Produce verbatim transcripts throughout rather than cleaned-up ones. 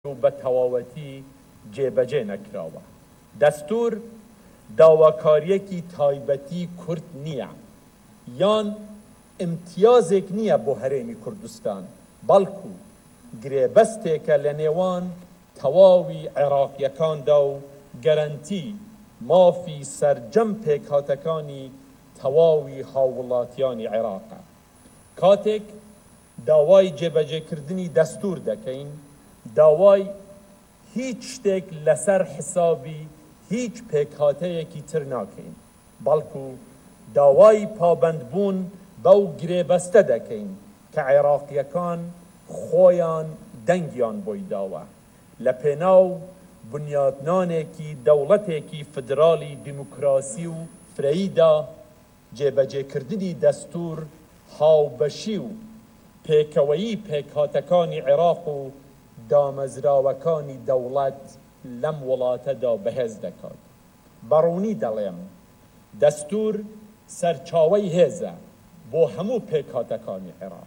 و بە تەواوەتی جێبەجێ نەکراوە. دەستور داواکاریەکی تایبەتی کورد نییە یان امتیازێک نییە بۆ هەرێمی کوردستان، بەڵکو گرێبەستێکە لە نێوان تەواوی عێراقیەکاندا و گەرەنتی مافی سەرجەم پێکهاتەکانی تەواوی هاوڵاتیانی عێراقە. کاتێک داوای جێبەجێکردنی دەستور دەکەین، داوای هیچ شتێک لەسەر حسابی هیچ پێکهاتەیەکی تر ناکەین، بەڵکو داوای پابەندبوون بەو گرێبەستە دەکەین کە عێراقیەکان خۆیان دەنگیان بۆی داوە لە پێناو بنیادنانێکی دەوڵەتێکی فدرالی دیموکراسی و فرەییدا. جێبەجێکردنی دەستور هاوبەشی و پێکەوەیی پێکهاتەکانی عێراق و دامەزراوەکانی دەوڵەت لەم وڵاتەدا بەهێز دەکات. بەڕوونی دەڵێم دەستور سەرچاوەی هێزە بۆ هەموو پێکهاتەکانی عێراق.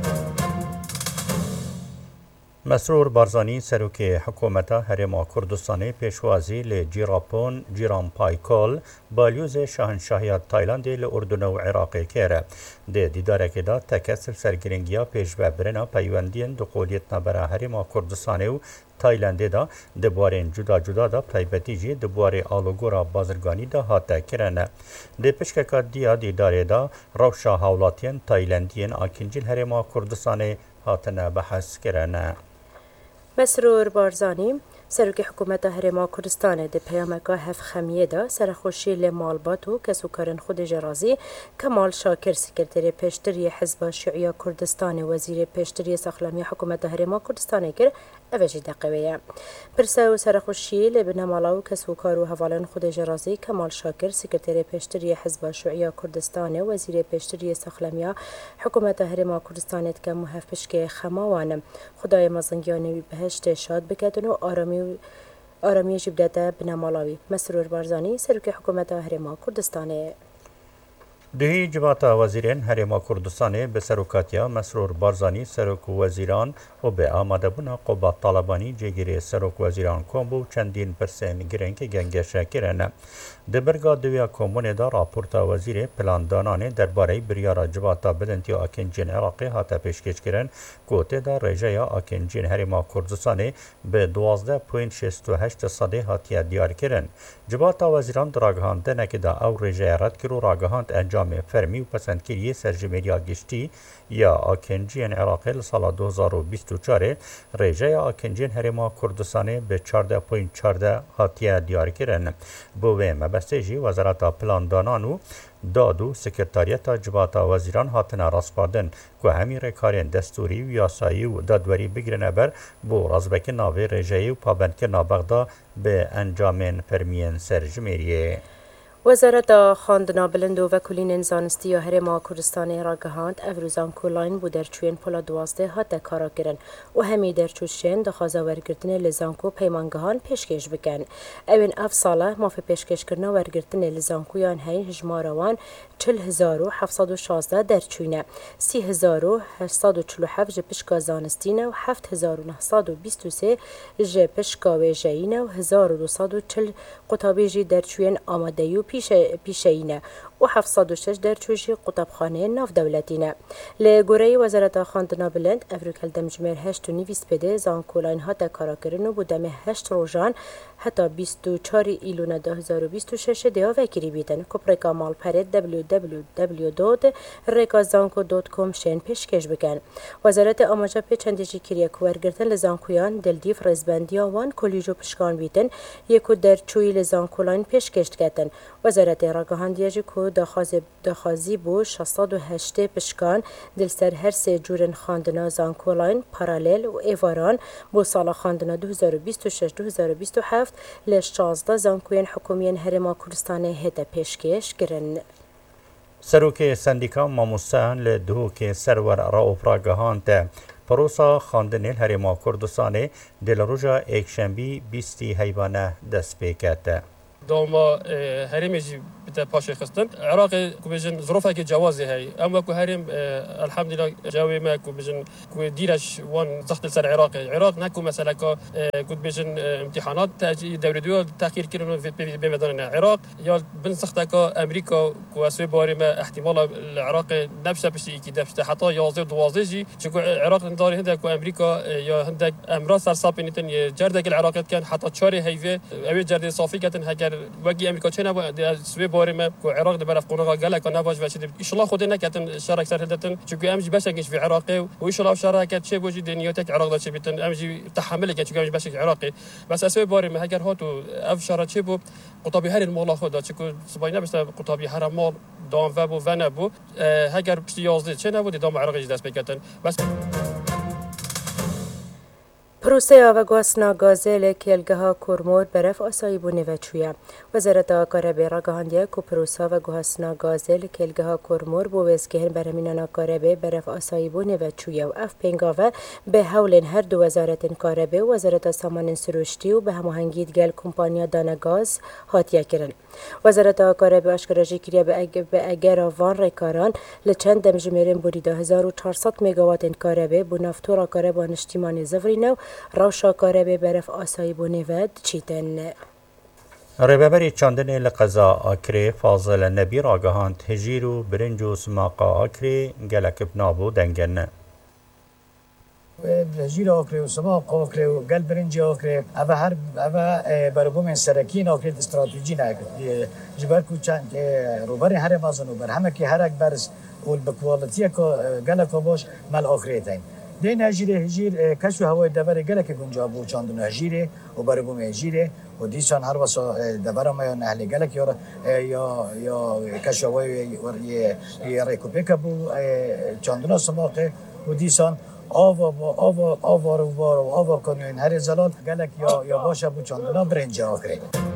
مسرور بارزانی سەرۆکی حکوومەتە هەرێما کوردستانی پێشوازی لە جیراپۆن جیرانپایکۆل بالیۆزê شاهنشاهیya تایلاندê li Urdun û Iraqê kêre. Dê dîdarekê da tekesil sergiringiya pêşvebirina peywendiyên diqoliyet navbera Herêma Kurdistanê û Taylandê da di buarên cuda cuda da taybetî jî di buarê alûgora bazirganî da hate kirin. Dê pişkeka diya dîdarê da rewşa hawlatiyên Taylandiyên akîncîl Herêma Kurdistanê hatine behes kirin. مسرور بارزانی سەرۆکی حکوومەتە هەرێما کوردستانê di peyameka hevxemiyê de serexweşî lê malbat û kesûkarên xwedê jê razî Kemal Şakir sekreterê pêştiriyê Hizba Şiûya Kurdistanê wezîrê pêştiriyê Saxlamiya Hikûmeta Herêma Kurdistanê kir, ev jî deqewe ye. Pirsa û serexweşî lê binêmala û kesûkar û hevalên xwedê jê razî Kemal Şakir sekreterê pêştiriyê Hizba Şiûya Kurdistanê wezîrê pêştiriyê Saxlamiya Hikûmeta Herêma Kurdistanê dike û hevpişkê xema wan Xudaya mezingiyanê wî bihiştê şad biketin û aramî آرامی جی بداته بنامالاوی. مسرور بارزانی سرکی حکومت هرما کوردستانê. Duhî civata wezîrên Herêma Kurdistanê bi serokatiya Mesrûr Barzanî serok wezîran û bi amadebûna Qoba Talebanî cêgirê serok wezîran kom bû çendîn pirsên girêng gengeşe kirin. Di birga duya Komunê da raporta wezîrê plandananê derbarê biryara civata bilintiya akîncên Iraqê hate pêşkêşkirin ku tê da rêjeya akîncên Herêma Kurdistanê bi duwazdeh point şêst û heşt sedê hatiye diyarkirin. Civata wezîran di ragihandinekê da ew rêjeya red kir û ragihand encamê fermî û pesendkiriyê serjimêriya giştî ya akînciyên Iraqê li sala du hezar û bîst û çarê rêjeya akîncên Herêma Kurdistanê bi çardeh point çardeh hatiye diyarkirin. Bi wê mebestê jî Wezareta Plandanan û Dad û Sekretariyeta Civata Wezîran hatine rastxwardin ku hemî rêkarên destûrî û yasayî û dadwerî bigirine ber bû razbekirina vê rêjeyê û pabendkirina bexda bi encamên fermiyên serjimêriyê. وزارت خواندنا بلند و وکولین زانستی هرما کردستان راگهاند افروزان کولاین بو درچوین پلا دوازده هات کارا کرن و همی درچوشین دخوازه ورگرتن لزانکو پیمانگهان پیشکش بکن. اوین اف ساله ما فی پیشکش کرنا ورگرتن لزانکو یان هین هجماروان چل هزار و هفتصد و شازده درچوینه، سی هزار و هشتصد و چلو هفت جپشکا زانستینه و هفت هزار و نهصد و بیست و سه جپشکا ویژینه و هزار و دوصد و چل قطابی جی درچوین آمادهیو پیشینه و هفتصد و شش درچوشی قطبخانه ناف دولتینه. لگوری وزارت خواندنا بلند افریکل دمجمر هشت و نویس بده زانکولین هات کارا کرن و بودم هشت روزان حتی بیست و چهار ایلون دو هزار و بیست و شش دیا وکری بیتن. کپریکا مال پرد دبلیو دبلیو دبلیو دات ریکازانکو دات کام شین پیشکش بکن. وزارت آماجا پی چندیجی کریه کوارگرتن لزانکویان دلدیف رزبندیا وان کلیجو پشکان بیتن یکو درچوی لزانکولین پیشکش کتن. وزارت راگهاندیجی کو دخوازی بو شصت و هشت پشکان دل سر هر سه جورن خواندنا زانکولاین پارالیل و ایواران بو سال خواندنا دو هزار و بیست و شش دو هزار و بیست و هفت ل شانزده زانکوین حکومیین هرما کوردستان هدا پیشکش کرن. سروک سندیکا ماموسان ل دهوک سرور راوف راگهاند پروسا خواندنیل هرما کوردستان دل روزا یکشنبه بیستی حیوانه دست پیکت. دوما هرم جي بتا باشي خستن عراق كو بيجن ظروفها كي جوازي هاي اما كو هرم الحمد لله جاوي ما كو بيجن كو ديرش وان زخت لسر عراق عراق نكو مثلا كو كنت بيجن امتحانات تاجي دوري دول تاخير كيلو في بمدن العراق يا بن سختك امريكا كو اسوي باري ما احتمال العراق نفسه بشي كي دفشت حتى يازي دوازي شكو العراق نداري هندك امريكا يا هندك امرا سر صابينتن جردك العراق كان حتى تشاري هيفي اوي جرد صافي كتن هكر وقي امريكا چنا سوي باري ما كو عراق دبر افقونغا قال لك انا باش باش ان شاء الله خدنا كتن شارك سر هدتن شكو امجي باش في عراقي وان شاء الله شاركت شي بوجي دنياتك عراق دا شي بتن امجي تحملك شكو امجي باش عراقي بس اسوي باري ما هكر هاتو اف شارك شي بو قطابي هر المولا خدا شكو صباينا بس قطابي هر مال دام و بو و نبو هگر پشتی یازده چه نبود دام عراقی دست بکتن بس پروسه آوگواسنا گازل کلگها کرمور برف آسایی بونه و چویه. وزارت کاربی را گهاندیه که پروسه آوگواسنا گازل کلگها کرمور بو وزگهن برمینانا کاربی برف آسایی بونه و چویه و اف پنگاوه به حول هر دو وزارت کاربی و وزارت سامان سروشتی و به هماهنگی گل کمپانیا دانگاز هاتیه کرن. وزارت کاربی اشکراجی کریه به اگر وان ریکاران لچند دم جمیرن بوریده هزار و چهارصد مگاوات کاربی بو نفتورا کاربان اشتیمان زفرینو روشا کاربی برف آسایی بونه و چیتن. ڕێبەبەری چاندنێ لە قەزا ئاکرێ فازڵە نەبی ڕاگەهاند هەژیر و برنج و سماقا ئاکرێ گەلەکە بنابوو دەنگەن. هەژیر ئاکرێ و سماقا ئاکرێ و گەل برنج ئاکرێ ئەvە هەر ئەvە بەربوومێن سەرەکیین ئاکرێت استراتیجی ناکرد ji ber ku çend roberê herê mezin û berhemekî herek berz û bi kwalitiyeka geleka baş mel akrê tên. Dên hejîrê hejîr keş û hewayê deverê gelekî guncav bû çandina hejîrê û berbûmê hejîrê û dîsan her wesa devera me ya nehlê gelek ya ya ya keş hewayê yê rêkûpêka bû çandina simaqê û dîsan ava ava ava var û ava kanûyên herê zelal gelek ya ya baş e bû çandina birêncê akrê.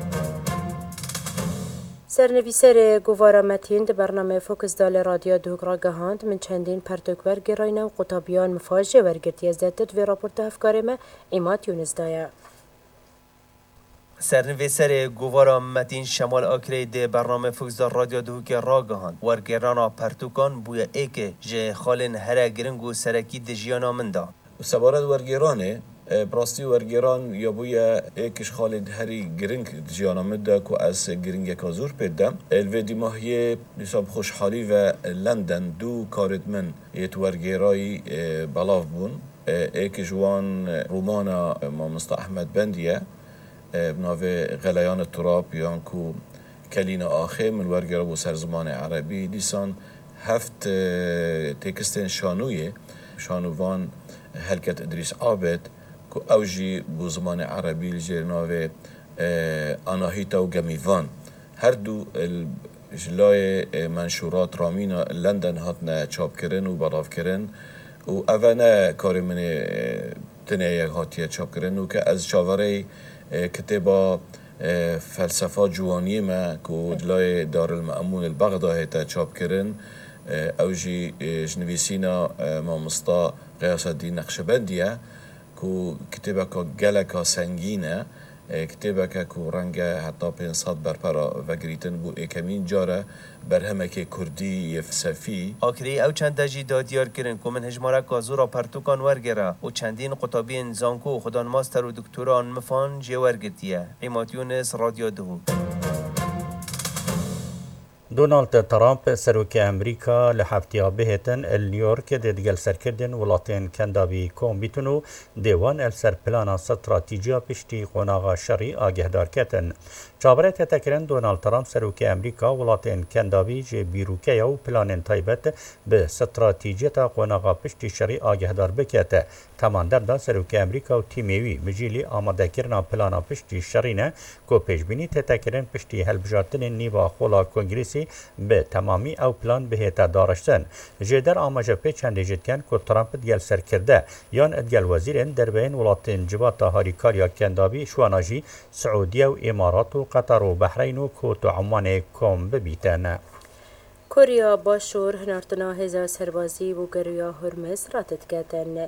سرنویسر گوارا متین در برنامه فوکس دال رادیو دوگ را گهاند من چندین پرتوک ورگراینا و قطابیان مفاجه ورگرتی از دادت و راپورت افکار ما ایمات یونس دایا. سرنویسر گوارا متین شمال آکری ده برنامه فوکس دال رادیو دوگ را گهاند ورگرانا پرتوکان بویا ایک جه خالن هر گرنگ و سرکی ده جیانا من دا. سبارت ورگرانه براستی ورگران یا بویا ایکش خالد هری گرنگ جیانا مده که از گرنگ کازور پیدم الویدی ماهی نساب خوشحالی و لندن دو کارد من یت ورگرایی بلاف بون ایکش وان رومانا مامستا احمد بندیه بناوه غلیان تراب یان کو کلین آخه من ورگرا بو سرزمان عربی دیسان هفت تکستین شانویه شانوان هلکت ادریس عابد اوجی بو زمان عربی لجرناوه آناهیتا و گمیوان هر دو جلای منشورات رامینا لندن هاتنا چاپ کرن و بلاف کرن و اوانه کاری من تنه هاتیه چاپ کرن و که از چاوره کتبا فلسفه جوانی ما که جلای دار المأمون البغداد چاپ کرن اوجی جنویسینا مامستا قیاس الدین نقشبندیه کو کتابک گلکا سنگینه کتابک کو رنگ حتی پنصد برپرا و گریتن بو اکمین جاره برهمک کردی فلسفی آکری او چند دجی دادیار کرن که من هجماره کازورا پرتوکان ورگره و چندین قطابین زانکو خودان ماستر و دکتوران مفان جی ورگتیه ایمات یونس رادیو دهو. دونالد ترامپ سروک امریکا لحفتیا بهتن نیویورک دیدگل سرکردن ولاتین کنداوی کوم بیتونو دیوان السر پلانا استراتیجیا پشتی قناغا شری آگهدار کتن. چابرت تکرن دونالد ترامپ سروک امریکا ولاتین کنداوی جه بیروکه و پلان تایبت به استراتیجیتا قناغا پشتی شری آگهدار بکته. کماندر دا سروک امریکا و تیمیوی مجیلی آماده کرنا پلانا پشتی شرینه که پیشبینی تکرن پشتی هلبجارتن نیوا خولا کنگریسی به تمامی او پلان بهتا دارشتن. جدر آماجه پی چنده جد کن که ترامپ دگل سر کرده یان ادگل وزیرین در بین ولاتین جباتا هاریکاریا کندابی شواناجی سعودیه و امارات و قطر و بحرین و کوت و عمان کوم ببیتن. کوریا باشور هنارتنا هزا سربازی و گرویا هرمز راتت کتن.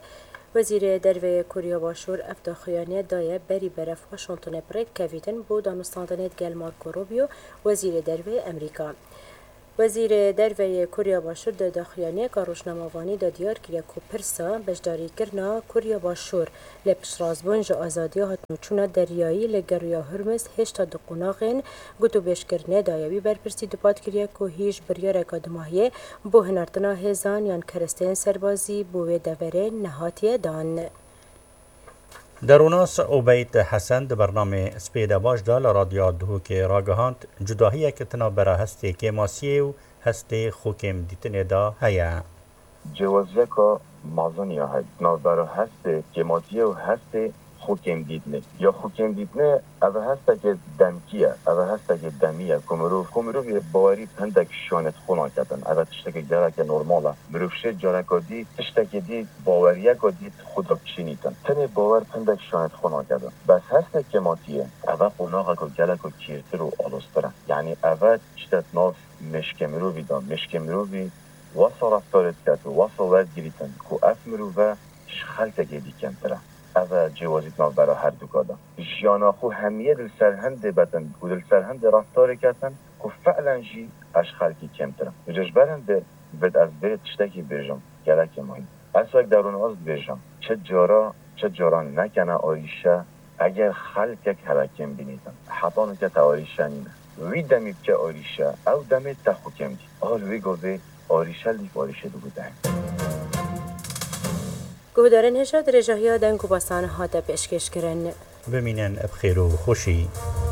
وزیر دروی کوریا باشور افتخاریانه دایه بری برف واشنطن برید کویتن بو دانستاندنت گل مارکو روبیو وزیر دروی امریکا. وزیر دروی کوریا باشور د داخلیانی کاروشناموانی د دیار کریا کو پرسا بجداری کرنا کوریا باشور لپش رازبون ج آزادی هاتنوچونا دریایی لگریا هرمز هشتا دقوناغین گوتو بشکرنه دایوی برپرسی دپات کریا کو هیچ بریار اکادماهیه بو هنرتنا هزان یان کرستین سربازی بو دوره نهاتیه دان. دروناس عبید حسن در برنامه سپیده باش دال رادیو دهو که راگهاند جداهی کتنا برا هسته که ماسیه و هسته خوکم دیتنه دا هیا. جوازیه که مازنی ها هست برا هسته که ماسیه و هسته خوکم دیتنه یا خوکم دیتنه اوه هسته که دمکیه اوه هسته که دمیه که مروف که مروف باوری پندک شانت خونه کردن اوه تشته که جره که نرماله مروف شه جره که دی تشته که دی باوریه که دی خود را کشینیتن تنه باور پندک شانت خونه کردن بس هسته که ماتیه اوه قناغه که گله که کیرتر و آلوستره یعنی اوه چتت ناف مشک مروفی دان مشک مروفی واسه رفتارت کرد و واسه ورد گریتن که اف مروفه شخلته که دی کنتره اوه جوازیت ناف برای هر دو کادا جیانا خو همیه دل سرهند بتن و دل سرهند رفتار کتن که فعلا جی اش خلکی کمترم جش برنده بد از برد تشتکی برجم گلک مهم اصلا درون از برجم چه جارا چه جارا نکنه آریشه اگر خلکک حرکم بینیدن حطانو که تاریشه نیمه وی دمی که آریشه او دمی تخو کم دی آل وی گوزه آریشه لیف آریشه دو بوده گهدارن هشاد رجاهی دنگ و باسان هاته پیشکش کرن بمینن بخیر و خوشی.